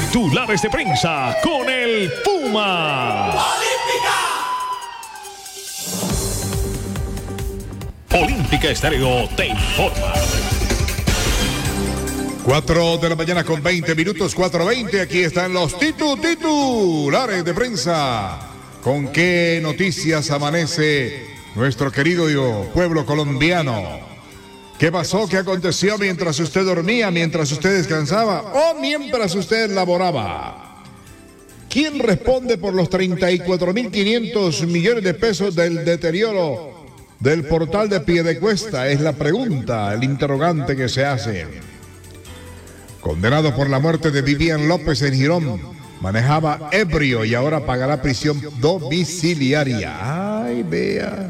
Titulares de prensa con el Puma. Olímpica Estéreo te informa. 4 de la mañana con 20 minutos, 4:20. Aquí están los titulares de prensa. ¿Con qué noticias amanece nuestro querido pueblo colombiano? ¿Qué pasó? ¿Qué aconteció mientras usted dormía, mientras usted descansaba o mientras usted laboraba? ¿Quién responde por los 34.500 millones de pesos del deterioro del portal de Piedecuesta? Es la pregunta, el interrogante que se hace. Condenado por la muerte de Vivian López en Girón, manejaba ebrio y ahora pagará prisión domiciliaria. Ay, vea.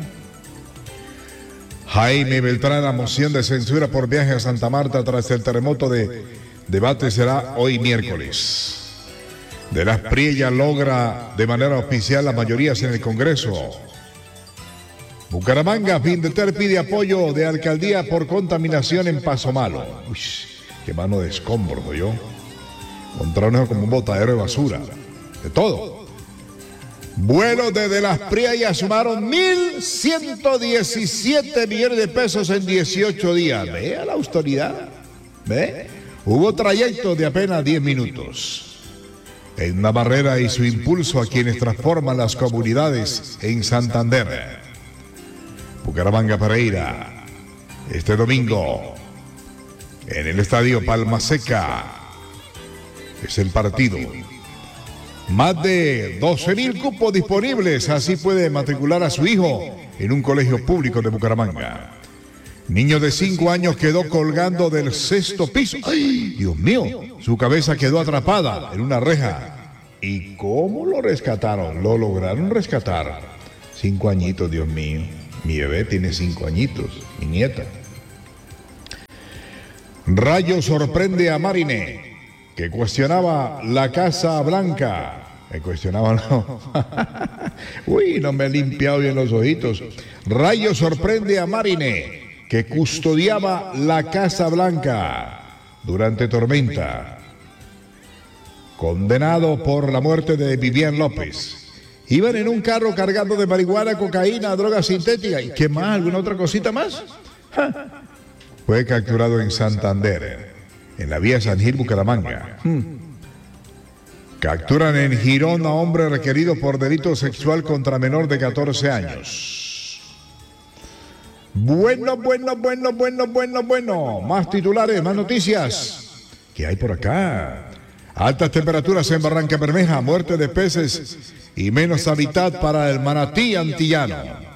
Jaime Beltrán, la moción de censura por viaje a Santa Marta tras el terremoto de debate será hoy miércoles. De las Priella logra de manera oficial las mayorías en el Congreso. Bucaramanga, Findeter pide apoyo de alcaldía por contaminación en Paso Malo. Uy, qué mano de escombro, yo. Encontraron como un botadero de basura. De todo. Vuelos desde las Priella sumaron 1.117 millones de pesos en 18 días. Vea la autoridad. ¿Ve? Hubo trayecto de apenas 10 minutos. En Navarrera y su impulso a quienes transforman las comunidades en Santander. Bucaramanga Pereira. Este domingo. En el estadio Palma Seca. Es el partido. Más de 12.000 cupos disponibles, así puede matricular a su hijo en un colegio público de Bucaramanga. Niño de 5 años quedó colgando del 6º piso. ¡Ay, Dios mío! Su cabeza quedó atrapada en una reja. ¿Y cómo lo rescataron? Lo lograron rescatar. 5 añitos, Dios mío. Mi bebé tiene 5 añitos, mi nieta. Rayo sorprende a Mariné, que cuestionaba la Casa Blanca. Me cuestionaba, no. Uy, no me he limpiado bien los ojitos. Rayo sorprende a Mariné, que custodiaba la Casa Blanca durante tormenta. Condenado por la muerte de Vivian López. Iban en un carro cargado de marihuana, cocaína, droga sintética. ¿Y qué más? ¿Alguna otra cosita más? Fue capturado en Santander, en la vía San Gil, Bucaramanga. Capturan en Girón a hombre requerido por delito sexual contra menor de 14 años. Bueno. Más titulares, más noticias. ¿Qué hay por acá? Altas temperaturas en Barranca Bermeja, muerte de peces y menos hábitat para el manatí antillano.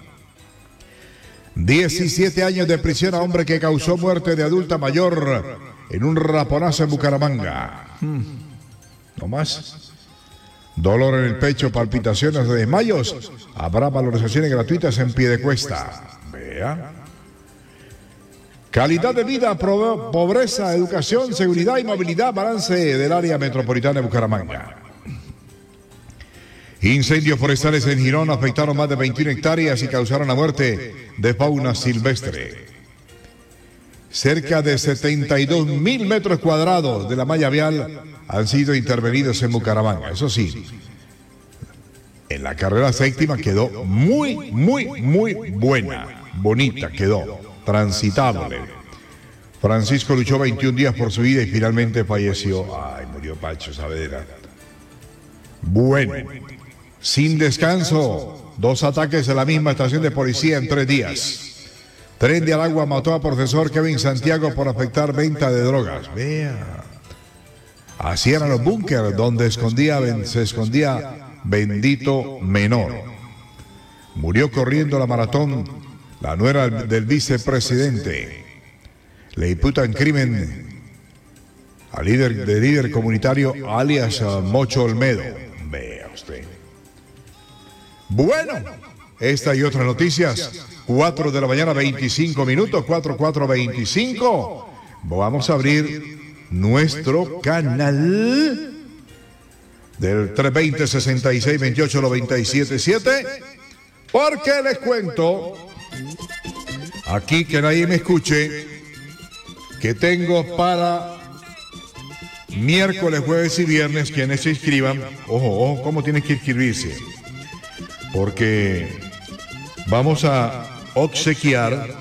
17 años de prisión a hombre que causó muerte de adulta mayor en un raponazo en Bucaramanga. No más. Dolor en el pecho, palpitaciones de desmayos. Habrá valorizaciones gratuitas en Piedecuesta. Vea. Calidad de vida, pobreza, educación, seguridad y movilidad, balance del área metropolitana de Bucaramanga. Incendios forestales en Girón afectaron más de 21 hectáreas y causaron la muerte de fauna silvestre. Cerca de 72.000 metros cuadrados de la malla vial han sido intervenidos en Bucaramanga. Eso sí, en la carrera séptima quedó muy buena, bonita quedó, transitable. Francisco luchó 21 días por su vida y finalmente falleció. Ay, murió Pacho Saavedra. Bueno, sin descanso, 2 ataques en la misma estación de policía en 3 días. Tren de Aragua mató a profesor Kevin Santiago por afectar venta de drogas. Vea. Así eran los búnkeres donde se escondía bendito menor. Murió corriendo la maratón la nuera del vicepresidente. Le imputan crimen al líder comunitario alias Mocho Olmedo. Vea usted. Bueno, esta y otras noticias. 4 de la mañana, 25 minutos, 4:25. Vamos a abrir nuestro canal del 320-6628-977, porque les cuento, aquí que nadie me escuche, que tengo para miércoles, jueves y viernes, quienes se inscriban. Ojo, cómo tienen que inscribirse. Porque vamos a obsequiar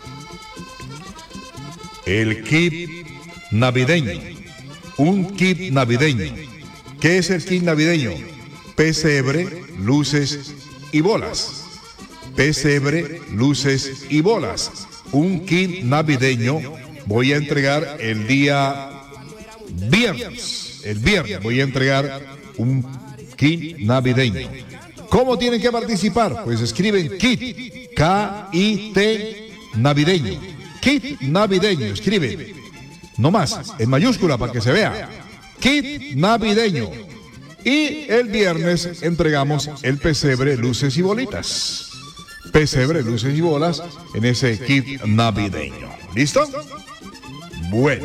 el kit navideño. Un kit navideño. ¿Qué es el kit navideño? Pesebre, luces y bolas. Pesebre, luces y bolas. Un kit navideño voy a entregar el día viernes. El viernes voy a entregar un kit navideño. ¿Cómo tienen que participar? Pues escriben kit, K-I-T, navideño. Kit navideño, escriben. No más, en mayúscula para que se vea. Kit navideño. Y el viernes entregamos el pesebre, luces y bolitas. Pesebre, luces y bolas en ese kit navideño. ¿Listo? Bueno.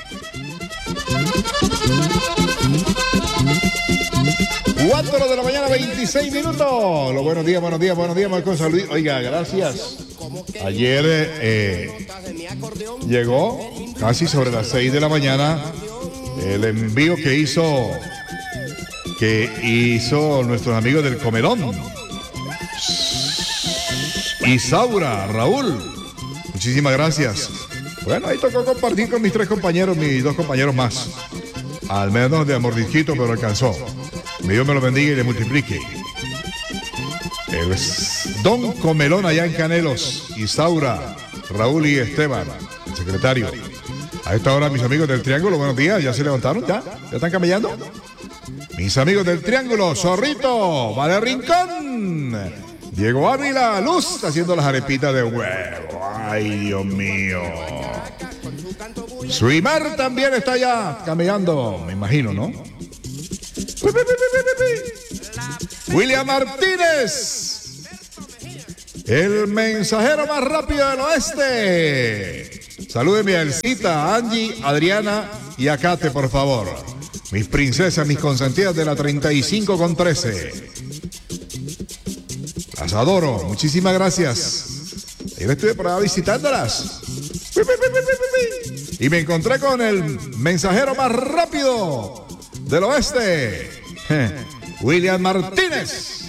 Cuatro de la mañana, 26 minutos. Los buenos días, Marcos Luis. Oiga, gracias. Ayer llegó casi sobre las 6 de la mañana el envío que hizo nuestros amigos del Comelón. Isaura, Raúl, muchísimas gracias. Bueno, ahí tocó compartir con mis dos compañeros más. Al menos de mordisquito, pero alcanzó. Dios me lo bendiga y le multiplique. El Don Comelón allá en Canelos, Isaura, Raúl y Esteban, el secretario. A esta hora mis amigos del Triángulo, buenos días, ¿ya se levantaron? ¿Ya están camellando? Mis amigos del Triángulo, Zorrito, Vale Rincón, Diego Ávila, Luz, haciendo las arepitas de huevo. Ay, Dios mío. Suimar también está allá camellando, me imagino, ¿no? William Martínez, el mensajero más rápido del oeste. Salúdeme a Elcita, Angie, Adriana y a Kate, por favor. Mis princesas, mis consentidas de la 35 con 13. Las adoro, muchísimas gracias. Ayer estuve por allá visitándolas. Y me encontré con el mensajero más rápido del oeste, William Martínez.